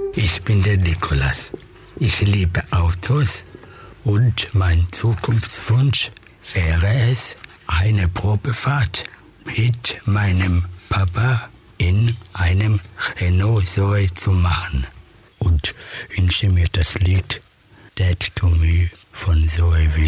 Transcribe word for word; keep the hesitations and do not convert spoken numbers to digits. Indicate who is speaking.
Speaker 1: Ich bin der Nikolas. Ich liebe Autos und mein Zukunftswunsch wäre es, eine Probefahrt mit meinem Papa in einem Renault Zoe zu machen. Und wünsche mir das Lied Dead to Me von Zoe Wild.